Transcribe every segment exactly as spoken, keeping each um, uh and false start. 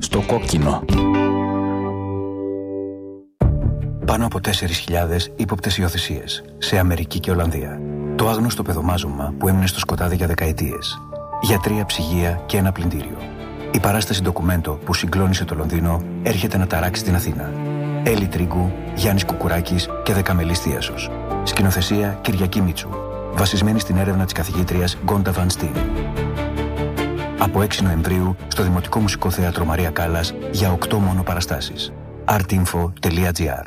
Στο κόκκινο. Πάνω από τέσσερις χιλιάδες ύποπτες υιοθεσίες σε Αμερική και Ολλανδία. Το άγνωστο παιδομάζωμα που έμεινε στο σκοτάδι για δεκαετίες. Γιατρία, ψυγεία και ένα πλυντήριο. Η παράσταση ντοκουμέντο που συγκλώνησε το Λονδίνο έρχεται να ταράξει την Αθήνα. Έλλη Τρίγκου, Γιάννης Κουκουράκης και Δεκαμελής Θίασος. Σκηνοθεσία Κυριακή Μίτσου. Βασισμένη στην έρευνα της καθηγήτριας Γκόντα Βαν Στιν. Από έξι Νοεμβρίου στο Δημοτικό Μουσικό Θέατρο Μαρία Κάλλας για οκτώ μόνο παραστάσεις. artinfo τελεία gr.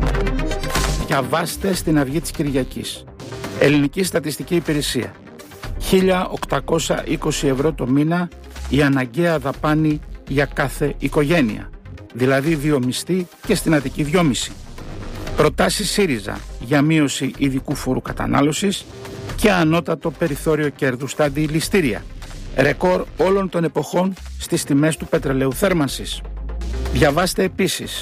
Διαβάστε στην Αυγή της Κυριακής. Ελληνική Στατιστική Υπηρεσία. χίλια οκτακόσια είκοσι ευρώ το μήνα η αναγκαία δαπάνη για κάθε οικογένεια. Δηλαδή δύο μισθοί και στην Αττική δυόμιση. Προτάσεις ΣΥΡΙΖΑ για μείωση ειδικού φόρου κατανάλωσης και ανώτατο περιθώριο κέρδους στα αντιληστήρια. Ρεκόρ όλων των εποχών στις τιμές του πετρελαίου θέρμανσης. Διαβάστε επίσης.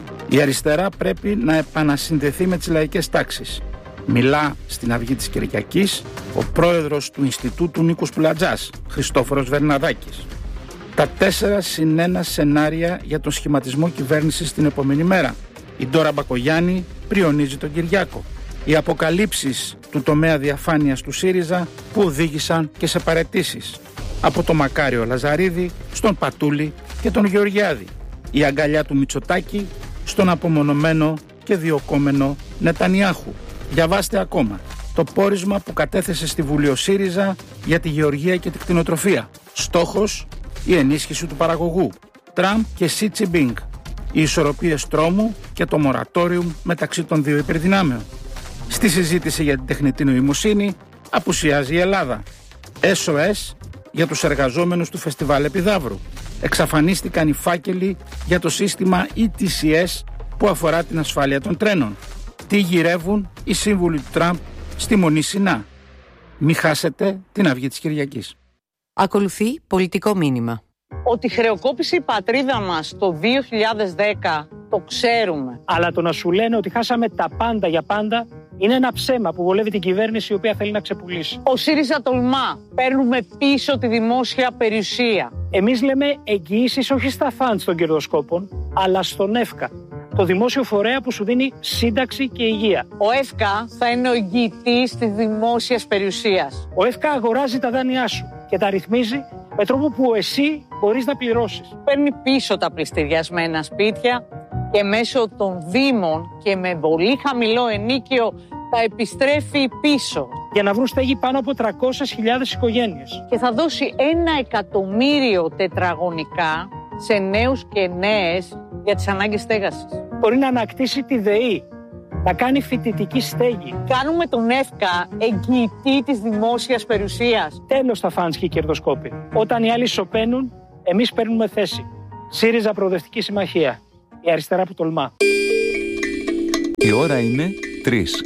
Η αριστερά πρέπει να επανασυνδεθεί με τις λαϊκές τάξεις. Μιλά στην Αυγή της Κυριακής ο πρόεδρος του Ινστιτούτου Νίκος Πουλατζάς, Χριστόφορος Βερναδάκης. Τα τέσσερα συν ένα σενάρια για τον σχηματισμό κυβέρνησης την επόμενη μέρα. Η Ντόρα Μπακογιάννη πριονίζει τον Κυριάκο. Οι αποκαλύψεις του τομέα διαφάνειας του ΣΥΡΙΖΑ που οδήγησαν και σε παραιτήσεις. Από το Μακάριο Λαζαρίδη στον Πατούλη και τον Γεωργιάδη. Η αγκαλιά του Μητσοτάκη στον απομονωμένο και διοκόμενο Νετανιάχου. Διαβάστε ακόμα το πόρισμα που κατέθεσε στη Βουλή ο ΣΥΡΙΖΑ για τη γεωργία και την κτηνοτροφία. Στόχος η ενίσχυση του παραγωγού. Τραμπ και Σι Τζινπίνγκ. Οι ισορροπίες τρόμου και το μορατόριουμ μεταξύ των δύο υπερδυνάμεων. Στη συζήτηση για την τεχνητή νοημοσύνη απουσιάζει η Ελλάδα. ες ο ες για τους εργαζόμενους του Φεστιβάλ Επιδαύρου. Εξαφανίστηκαν οι φάκελοι για το σύστημα ι τι σι ες που αφορά την ασφάλεια των τρένων. Τι γυρεύουν οι σύμβουλοι του Τραμπ στη Μονή Σινά. Μη χάσετε την Αυγή της Κυριακής. Ακολουθεί πολιτικό μήνυμα. Ότι χρεοκόπησε η πατρίδα μας το δύο χιλιάδες δέκα το ξέρουμε. Αλλά το να σου λένε ότι χάσαμε τα πάντα για πάντα είναι ένα ψέμα που βολεύει την κυβέρνηση η οποία θέλει να ξεπουλήσει. Ο ΣΥΡΙΖΑ τολμά. Παίρνουμε πίσω τη δημόσια περιουσία. Εμείς λέμε εγγυήσεις όχι στα φαντς των κερδοσκόπων, αλλά στον ΕΦΚΑ. Το δημόσιο φορέα που σου δίνει σύνταξη και υγεία. Ο ΕΦΚΑ θα είναι ο εγγυητής της δημόσιας περιουσίας. Ο ΕΦΚΑ αγοράζει τα δάνειά σου και τα ρυθμίζει με τρόπο που εσύ μπορείς να πληρώσεις. Παίρνει πίσω τα πληστηριασμένα σπίτια και μέσω των δήμων και με πολύ χαμηλό ενίκιο τα επιστρέφει πίσω. Για να βρουν στέγη πάνω από τριακόσιες χιλιάδες οικογένειες. Και θα δώσει ένα εκατομμύριο τετραγωνικά σε νέους και νέες για τις ανάγκες στέγασης. Μπορεί να ανακτήσει τη ΔΕΗ, να κάνει φοιτητική στέγη. Κάνουμε τον ΕΦΚΑ εγγυητή της δημόσιας περιουσίας. Τέλος τα φαντς και οι κερδοσκόποι. Όταν οι άλλοι σωπαίνουν, εμείς παίρνουμε θέση. ΣΥΡΙΖΑ Προοδευτική Συμμαχία. Η αριστερά που τολμά. Η ώρα είναι τρεις.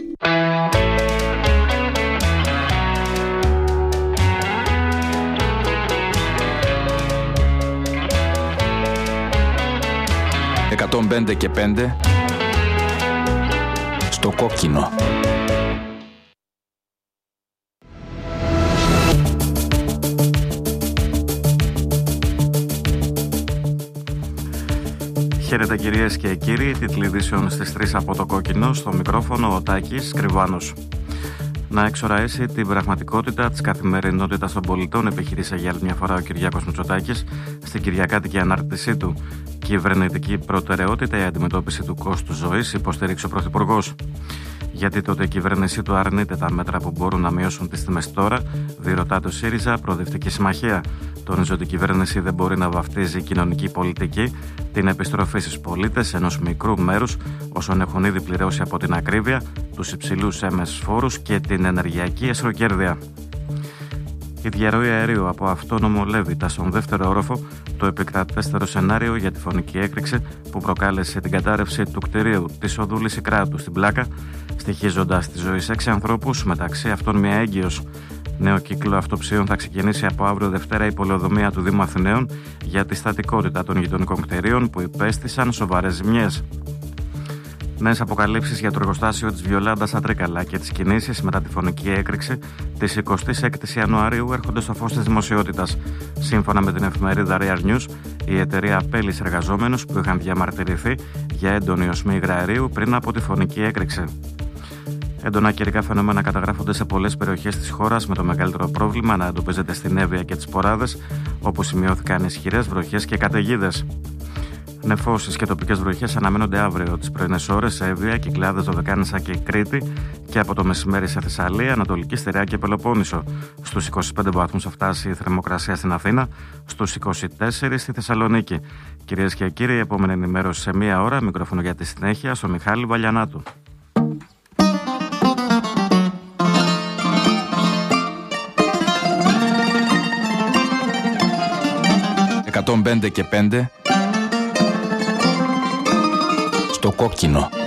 εκατόν πέντε και πέντε στο κόκκινο. Χαίρετε κυρίες και κύριοι, τίτλοι ειδήσεων στις τρεις από το κόκκινο, στο μικρόφωνο ο Τάκης Κρυβάνος. Να εξοραίσει την πραγματικότητα της καθημερινότητας των πολιτών, επιχείρησε για άλλη μια φορά ο Κυριάκος Μητσοτάκης στην κυριακάτικη ανάρτησή του. Κυβερνητική προτεραιότητα η αντιμετώπιση του κόστου ζωής, υποστήριξε ο Πρωθυπουργός. Γιατί τότε η κυβέρνησή του αρνείται τα μέτρα που μπορούν να μειώσουν τις τιμές τώρα, διερωτά το ΣΥΡΙΖΑ Προοδευτική Συμμαχία. Τόνιζε ότι η κυβέρνηση δεν μπορεί να βαφτίζει κοινωνική πολιτική την επιστροφή στους πολίτες ενός μικρού μέρους όσων έχουν ήδη πληρώσει από την ακρίβεια, τους υψηλούς έμεσους φόρους και την ενεργειακή εσχροκέρδεια. Η διαρροή αερίου από αυτόνομο Λέβητα στον δεύτερο όροφο, το επικρατέστερο σενάριο για τη φωνική έκρηξη που προκάλεσε την κατάρρευση του κτηρίου της οδού Λυσικράτου στην Πλάκα, στοιχίζοντας τη ζωή σε έξι ανθρώπους, μεταξύ αυτών μια έγκυος. Νέο κύκλο αυτοψίων θα ξεκινήσει από αύριο Δευτέρα η πολεοδομία του Δήμου Αθηναίων για τη στατικότητα των γειτονικών κτηρίων που υπέστησαν σοβαρές ζημιές. Νέες αποκαλύψεις για το εργοστάσιο της Βιολάντα στα Τρίκαλα και τις κινήσεις μετά τη φωνική έκρηξη της εικοστή έκτη Ιανουαρίου έρχονται στο φως της δημοσιότητας. Σύμφωνα με την εφημερίδα Real News, η εταιρεία απέλησε εργαζόμενους που είχαν διαμαρτυρηθεί για έντονη οσμή υγραερίου πριν από τη φωνική έκρηξη. Έντονα καιρικά φαινόμενα καταγράφονται σε πολλές περιοχές της χώρας, με το μεγαλύτερο πρόβλημα να εντοπίζεται στην Εύβοια και τις Ποράδες, όπου σημειώθηκαν ισχυρές βροχές και καταιγίδες. Νεφώσεις και τοπικές βροχές αναμένονται αύριο τις πρωινές ώρες σε Εύβοια, Κυκλάδες, Δωδεκάνησα και Κρήτη, και από το μεσημέρι σε Θεσσαλία, Ανατολική Στερεά και Πελοπόννησο. Στους είκοσι πέντε βαθμούς θα φτάσει η θερμοκρασία στην Αθήνα, στους είκοσι τέσσερα στη Θεσσαλονίκη. Κυρίες και κύριοι, η επόμενη ενημέρωση σε μία ώρα. Μικρόφωνο για τη συνέχεια στο Μιχάλη Βαλιανάτου. εκατόν πέντε και πέντε στο κόκκινο.